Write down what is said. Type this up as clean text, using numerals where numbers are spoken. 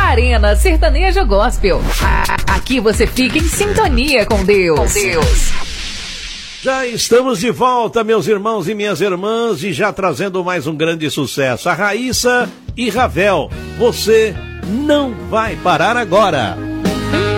Arena Sertanejo Gospel. Aqui você fica em sintonia com Deus. Já estamos de volta, meus irmãos e minhas irmãs, e já trazendo mais um grande sucesso. A Raíssa e Ravel, você não vai parar agora.